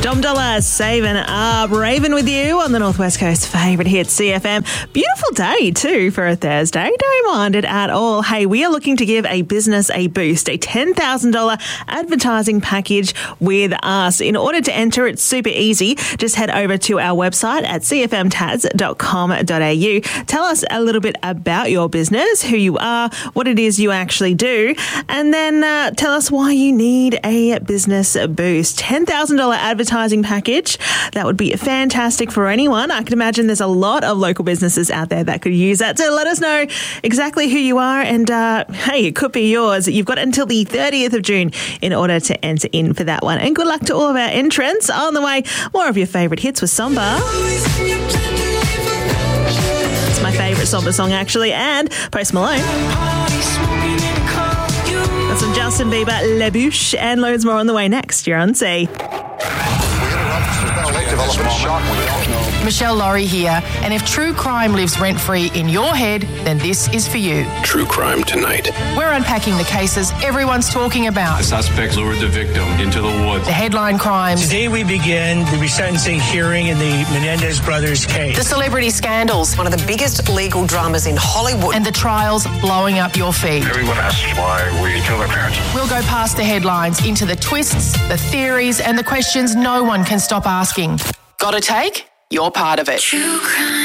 Dom Dollar saving up. Raven with you on the Northwest Coast favourite hit CFM. Beautiful day too for a Thursday. Don't mind it at all. Hey, we are looking to give a business a boost, a $10,000 advertising package with us. In order to enter, it's super easy. Just head over to our website at cfmtas.com.au. Tell us a little bit about your business, who you are, what it is you actually do, and then tell us why you need a business boost. $10,000 advertising package. That would be fantastic for anyone. I can imagine there's a lot of local businesses out there that could use that. So let us know exactly who you are and, hey, it could be yours. You've got until the 30th of June in order to enter in for that one. And good luck to all of our entrants. On the way, more of your favourite hits with Somber. It's my favourite Somber song, actually, and Post Malone. That's some Justin Bieber, La Bouche, and loads more on the way next. You're on C. Michelle Laurie here, and if true crime lives rent-free in your head, then this is for you. True Crime Tonight. We're unpacking the cases everyone's talking about. The suspect lured the victim into the woods. The headline crimes. Today we begin the resentencing hearing in the Menendez brothers case. The celebrity scandals. One of the biggest legal dramas in Hollywood. And the trials blowing up your feed. Everyone asks why we killed our parents. We'll go past the headlines into the twists, the theories, and the questions no one can stop asking. Got a take? You're part of it. True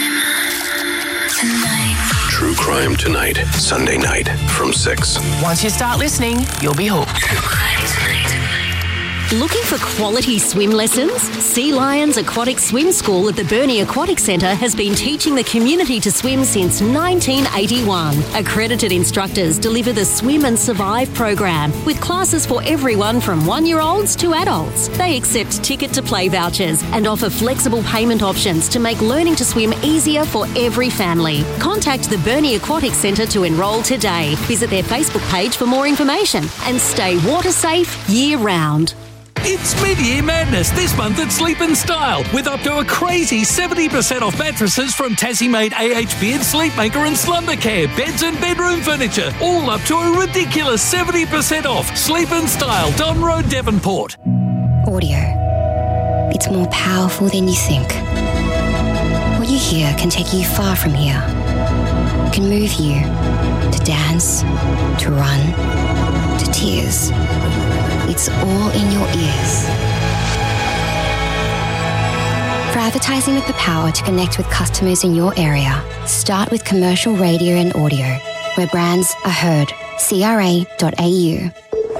Crime Tonight. Sunday night from 6. Once you start listening, you'll be hooked. True Crime Tonight. Looking for quality swim lessons? Sea Lions Aquatic Swim School at the Burnie Aquatic Centre has been teaching the community to swim since 1981. Accredited instructors deliver the Swim and Survive program with classes for everyone from 1-year-olds to adults. They accept ticket to play vouchers and offer flexible payment options to make learning to swim easier for every family. Contact the Burnie Aquatic Centre to enrol today. Visit their Facebook page for more information and stay water safe year round. It's Mid-Year Madness this month at Sleep in Style with up to a crazy 70% off mattresses from Tassie-made AHP and Sleepmaker and Slumbercare, beds and bedroom furniture, all up to a ridiculous 70% off. Sleep in Style, Don Road, Devonport. Audio. It's more powerful than you think. What you hear can take you far from here. It can move you to dance, to run, to tears. It's all in your ears. For advertising with the power to connect with customers in your area, start with commercial radio and audio, where brands are heard. CRA.au.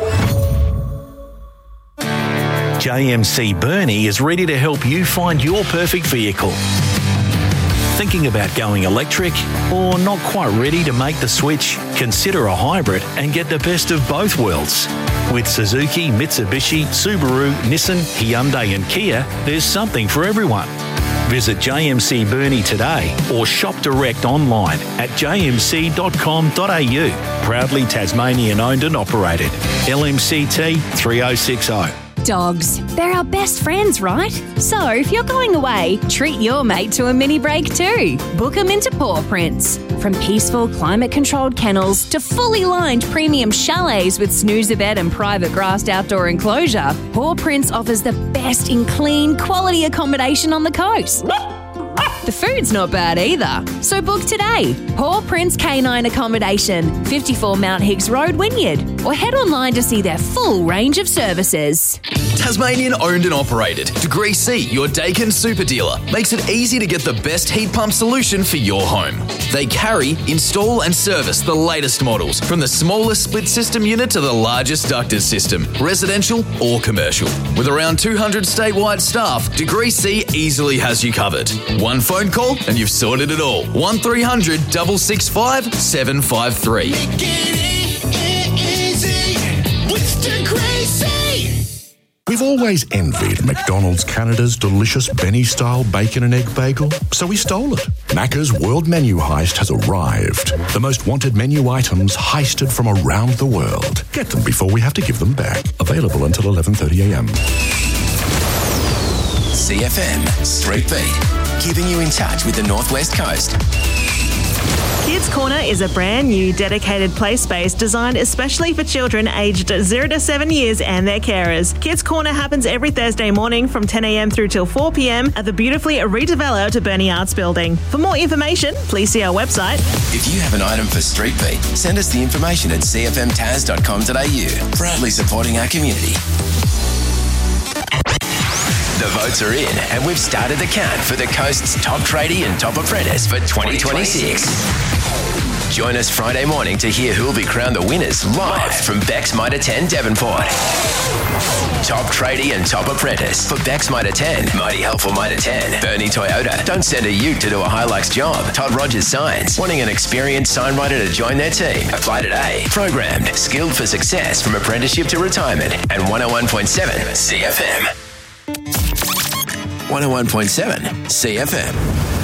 JMC Burnie is ready to help you find your perfect vehicle. Thinking about going electric or not quite ready to make the switch? Consider a hybrid and get the best of both worlds. With Suzuki, Mitsubishi, Subaru, Nissan, Hyundai and Kia, there's something for everyone. Visit JMC Burnie today or shop direct online at jmc.com.au. Proudly Tasmanian owned and operated. LMCT 3060. Dogs. They're our best friends, right? So if you're going away, treat your mate to a mini break too. Book them into Paw Prints. From peaceful, climate-controlled kennels to fully lined premium chalets with snoozer bed and private grassed outdoor enclosure, Paw Prints offers the best in clean, quality accommodation on the coast. The food's not bad either. So book today. Paw Prints Canine Accommodation, 54 Mount Higgs Road, Wynyard. Or head online to see their full range of services. Tasmanian owned and operated. Degree C, your Daikin super dealer, makes it easy to get the best heat pump solution for your home. They carry, install and service the latest models, from the smallest split system unit to the largest ducted system, residential or commercial. With around 200 statewide staff, Degree C easily has you covered. One phone call and you've sorted it all. 1300 665 753. Make it easy with Degree C. We've always envied McDonald's Canada's delicious Benny-style bacon and egg bagel, so we stole it. Macca's World Menu Heist has arrived. The most wanted menu items heisted from around the world. Get them before we have to give them back. Available until 11:30am. CFM Street Beat, keeping you in touch with the Northwest Coast. Kids Corner is a brand new dedicated play space designed especially for children aged 0 to 7 years and their carers. Kids Corner happens every Thursday morning from 10 a.m. through till 4 p.m. at the beautifully redeveloped Burnie Arts Building. For more information, please see our website. If you have an item for Street Beat, send us the information at cfmtaz.com.au. Proudly supporting our community. The votes are in, and we've started the count for the Coast's top tradie and top apprentice for 2026. Join us Friday morning to hear who'll be crowned the winners live from Beck's Mitre 10 Devonport. Top tradie and top apprentice for Beck's Mitre 10, Mighty Helpful Mitre 10, Burnie Toyota. Don't send a ute to do a Hilux job. Todd Rogers Signs. Wanting an experienced signwriter to join their team? Apply today. Programmed, skilled for success from apprenticeship to retirement. And 101.7 CFM. 101.7 CFM.